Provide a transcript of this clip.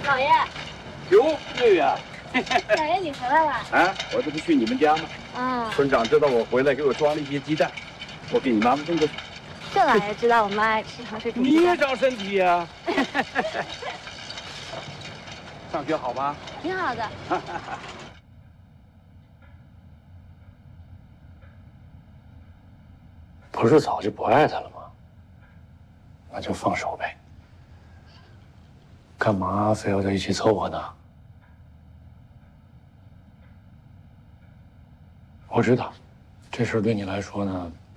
老爷， 哟，月月， 老爷你回来了啊，我这不去你们家吗？ 啊？ 村长知道我回来，给我装了一些鸡蛋，我给你妈妈送过去。 这老爷知道我妈爱吃糖水煮你鸡蛋， 也长身体呀、上学好吗？ 挺好的。 不是早就不爱他了吗？那就放手呗。干嘛非要在一起凑合呢？我知道，这事儿对你来说呢